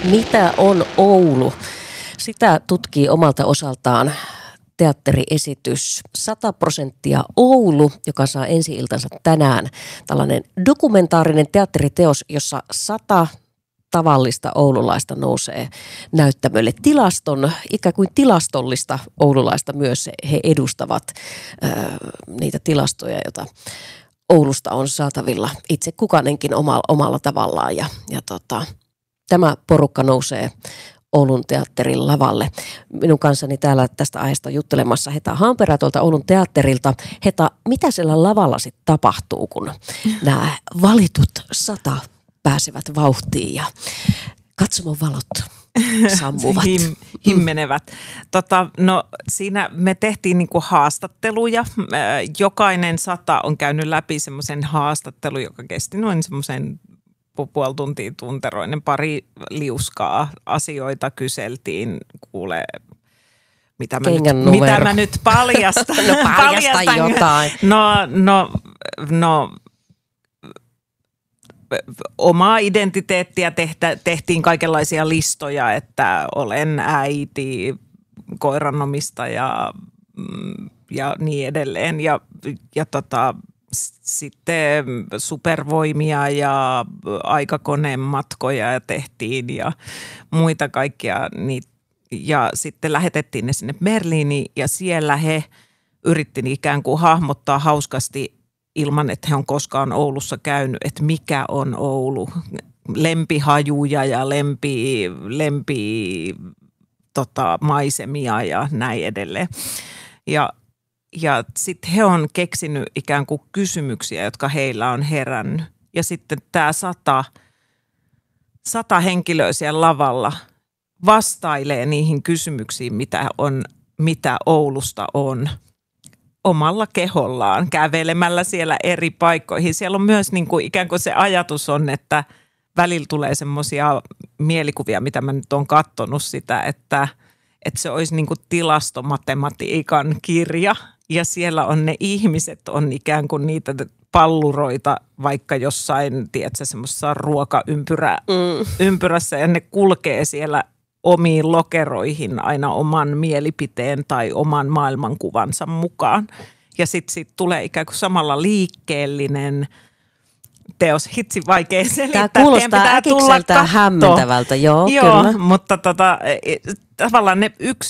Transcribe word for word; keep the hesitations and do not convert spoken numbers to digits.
Mitä on Oulu? Sitä tutkii omalta osaltaan teatteriesitys sata prosenttia Oulu, joka saa ensi-iltansa tänään. Tällainen dokumentaarinen teatteriteos, jossa sata tavallista oululaista nousee näyttämölle. Tilaston, ikään kuin tilastollista oululaista myös he edustavat äh, niitä tilastoja, joita Oulusta on saatavilla itse kukainenkin omalla, omalla tavallaan. Ja, ja tota, tämä porukka nousee Oulun teatterin lavalle. Minun kanssani täällä tästä aiheesta juttelemassa Heta Haanperä tuolta Oulun teatterilta. Heta, mitä siellä lavalla sitten tapahtuu, kun nämä valitut sata pääsevät vauhtiin ja katsomon valot sammuvat? Him, himmenevät. Tota, no, siinä me tehtiin niinku haastatteluja. Jokainen sata on käynyt läpi semmoisen haastattelun, joka kesti noin semmoisen puoli tuntia tunteroinen. Pari liuskaa asioita kyseltiin, kuule, mitä mä, nyt, mitä mä nyt paljastan. No paljasta jotain. No, no, no omaa identiteettiä tehtä, tehtiin kaikenlaisia listoja, että olen äiti, koiranomistaja ja niin edelleen. Ja, ja tota, sitten supervoimia ja aikakonematkoja tehtiin ja muita kaikkia niitä. Ja sitten lähetettiin ne sinne Berliiniin ja siellä he yrittivät ikään kuin hahmottaa hauskasti ilman, että he on koskaan Oulussa käynyt, että mikä on Oulu. Lempihajuja ja lempi, lempi tota, maisemia ja näin edelleen. Ja, ja sitten he on keksinyt ikään kuin kysymyksiä, jotka heillä on herännyt. Ja sitten tämä sata, sata henkilöä siellä lavalla vastailee niihin kysymyksiin, mitä, on, mitä Oulusta on. Omalla kehollaan, kävelemällä siellä eri paikkoihin. Siellä on myös niin kuin, ikään kuin se ajatus on, että välillä tulee semmoisia mielikuvia, mitä mä nyt oon katsonut sitä, että, että se olisi niin kuin tilastomatematiikan kirja. Ja siellä on ne ihmiset, on ikään kuin niitä palluroita, vaikka jossain, tiedätkö, semmoisessa ruokaympyrässä, mm. ja ne kulkee siellä omiin lokeroihin aina oman mielipiteen tai oman maailmankuvansa mukaan. Ja sitten sit tulee ikään kuin samalla liikkeellinen teos. Hitsi vaikea selittää. Tämä kuulostaa äkikseltä hämmentävältä, joo, joo kyllä. Mutta tota, tavallaan ne yksi